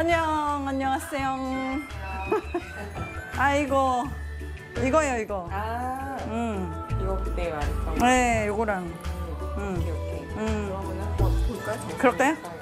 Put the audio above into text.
안녕하세요. 아이고, 이거요, 이거. 아, 이거 그때 말했던 거. 네, 요거랑. 오케이, 오케이. 음. 그러면은 한번 볼까요? 그럴까요?